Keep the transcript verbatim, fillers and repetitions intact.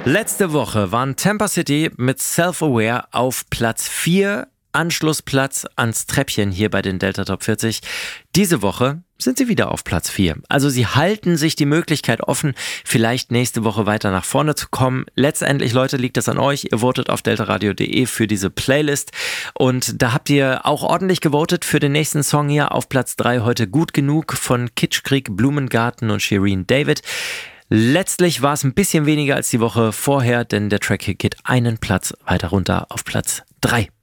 Letzte Woche waren Tampa City mit Self-Aware auf Platz vier, Anschlussplatz ans Treppchen hier bei den Delta Top vierzig. Diese Woche sind sie wieder auf Platz vier. Also sie halten sich die Möglichkeit offen, vielleicht nächste Woche weiter nach vorne zu kommen. Letztendlich, Leute, liegt das an euch. Ihr votet auf deltaradio punkt de für diese Playlist. Und da habt ihr auch ordentlich gewotet für den nächsten Song hier auf Platz drei. Heute Gut genug von Kitschkrieg, Blumengarten und Shirin David. Letztlich war es ein bisschen weniger als die Woche vorher, denn der Track hier geht einen Platz weiter runter auf Platz drei.